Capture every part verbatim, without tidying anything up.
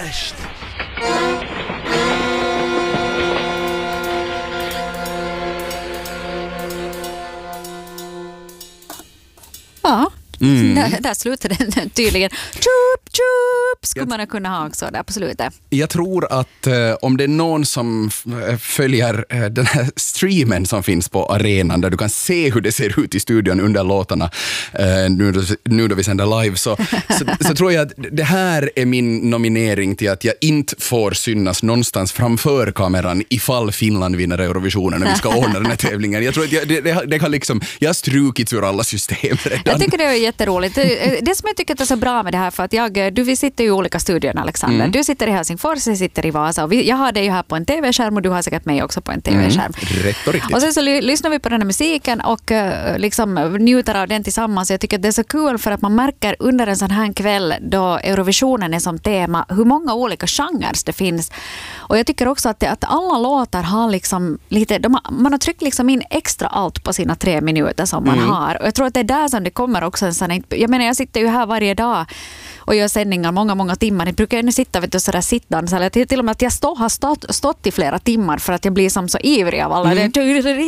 värst. Ja, Mm. där, där slutade den tydligen. Tjup, tjup, skulle man kunna ha också där på slutet. Jag tror att eh, om det är någon som f- följer eh, den här streamen som finns på arenan där du kan se hur det ser ut i studion under låtarna eh, nu, då, nu då vi sänder live så, så, så tror jag att det här är min nominering till att jag inte får synas någonstans framför kameran ifall Finland vinner Eurovisionen när vi ska ordna den här tävlingen. Jag tror att jag, det, det, det kan liksom, jag har strukits ur alla system redan. Jag tycker det är jätteroligt. Det, det som jag tycker är så bra med det här, för att jag, du, vi sitter i olika studion, Alexander. Mm. Du sitter i Helsingfors, jag sitter i Vasa och vi, jag har dig ju här på en tv-skärm och du har säkert mig också på en tv-skärm. Mm. Rätt och riktigt. Och sen så ly- lyssnar vi på den här musiken och uh, liksom njuter av den tillsammans. Jag tycker att det är så kul för att man märker under en sån här kväll då Eurovisionen är som tema hur många olika genrer det finns. Och jag tycker också att, det, att alla låtar har liksom lite, de har, man har tryckt liksom in extra allt på sina tre minuter som man Mm. har. Och jag tror att det är där som det kommer också en sån, jag menar jag sitter ju här varje dag och gör sändningar många, många timmar. Jag brukar ju nu sitta vet du, sådär sittande. Eller till, till och med att jag stå, har stått, stått i flera timmar för att jag blir som så ivrig av alla. Mm.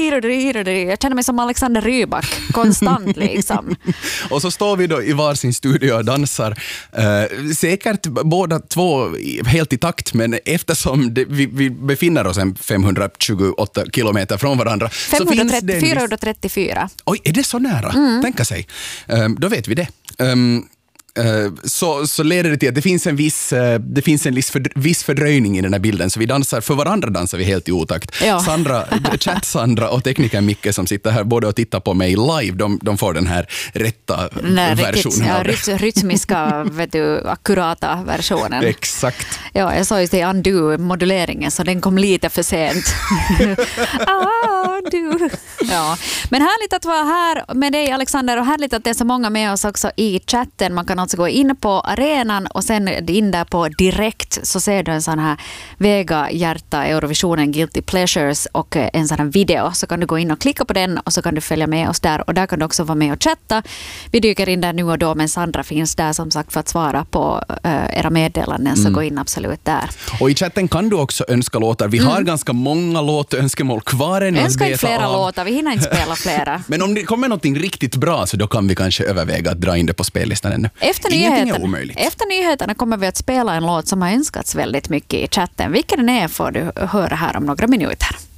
Jag känner mig som Alexander Rybak konstant liksom. Och så står vi då i varsin studio och dansar. Eh, säkert båda två helt i takt, men eftersom det, vi, vi befinner oss en femhundratjugoåtta kilometer från varandra. femhundratrettio, fyrahundratrettiofyra. Oj, är det så nära? Mm. Tänka sig. Um, då vet vi det. Um, uh, så, så leder det till att det finns en viss, uh, det finns en viss, för, viss fördröjning i den här bilden. Så vi dansar, för varandra dansar vi helt i otakt. Ja. Sandra, chatt Sandra och teknikern Micke som sitter här både och tittar på mig live, de, de får den här rätta Nej, versionen riktigt, ja, av det. ryt, rytmiska, vet du, akkurata versionen. Exakt. Ja, jag sa ju till undo-moduleringen så den kom lite för sent. Undo. Ja. Men härligt att vara här med dig Alexander och härligt att det är så många med oss också i chatten. Man kan alltså gå in på arenan och sen in där på direkt så ser du en sån här Vega hjärta Eurovisionen Guilty Pleasures och en sån här video. Så kan du gå in och klicka på den och så kan du följa med oss där och där kan du också vara med och chatta. Vi dyker in där nu och då men Sandra finns där som sagt för att svara på uh, era meddelanden så mm. gå in absolut där. Och i chatten kan du också önska låtar. Vi har mm. ganska många låtönskemål kvar än att önska inte flera av. låtar, vi hinner inte spela flera. Men om det kommer något riktigt bra så då kan vi kanske överväga att dra in det på spellistan ännu. Efter nyheterna, efter nyheterna kommer vi att spela en låt som har önskats väldigt mycket i chatten. Vilken den är får du höra här om några minuter.